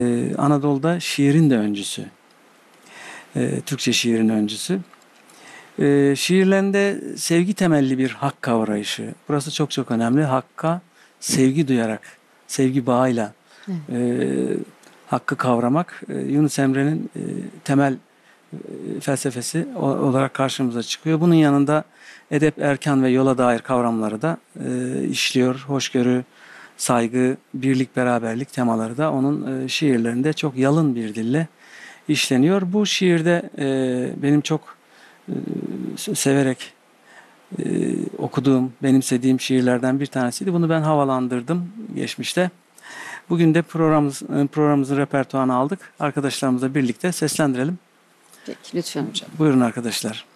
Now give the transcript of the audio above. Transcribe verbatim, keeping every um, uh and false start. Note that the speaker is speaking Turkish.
Ee, Anadolu'da şiirin de öncüsü. Ee, Türkçe şiirin öncüsü. Ee, şiirlerinde sevgi temelli bir hak kavrayışı. Burası çok çok önemli. Hakka sevgi duyarak, sevgi bağıyla Evet. e, hakkı kavramak e, Yunus Emre'nin e, temel e, felsefesi o- olarak karşımıza çıkıyor. Bunun yanında edep, erkan ve yola dair kavramları da e, işliyor. Hoşgörü, saygı, birlik, beraberlik temaları da onun e, şiirlerinde çok yalın bir dille işleniyor. Bu şiirde e, benim çok e, severek e, okuduğum, benimsediğim şiirlerden bir tanesiydi. Bunu ben havalandırdım geçmişte. Bugün de programımız, programımızın repertuarını aldık. Arkadaşlarımızla birlikte seslendirelim. Peki lütfen hocam. Buyurun arkadaşlar.